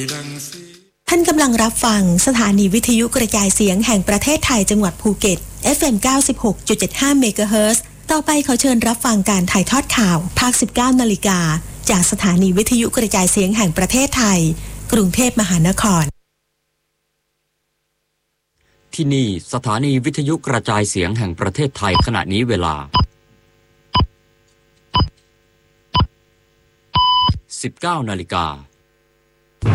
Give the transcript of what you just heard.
ท่านกำลังรับฟังสถานีวิทยุกระจายเสียงแห่งประเทศไทยจังหวัดภูเก็ต FM 96.75 เมกะเฮิรตซ์ต่อไปขอเชิญรับฟังการถ่ายทอดข่าวภาค 19 นาฬิกาจากสถานีวิทยุกระจายเสียงแห่งประเทศไทยกรุงเทพมหานครที่นี่สถานีวิทยุกระจายเสียงแห่งประเทศไทยขณะนี้เวลา 19 นาฬิกา